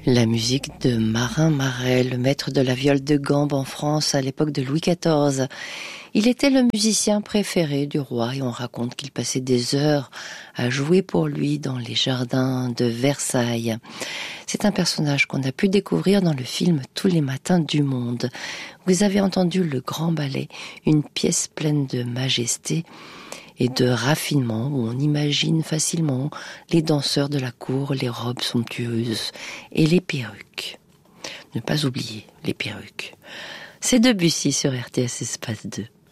La musique de Marin Marais, le maître de la viole de gambe en France à l'époque de Louis XIV. Il était le musicien préféré du roi et on raconte qu'il passait des heures à jouer pour lui dans les jardins de Versailles. C'est un personnage qu'on a pu découvrir dans le film Tous les matins du monde. Vous avez entendu le Grand Ballet, une pièce pleine de majesté et de raffinement où on imagine facilement les danseurs de la cour, les robes somptueuses et les perruques. Ne pas oublier les perruques. C'est Debussy sur RTS Espace 2.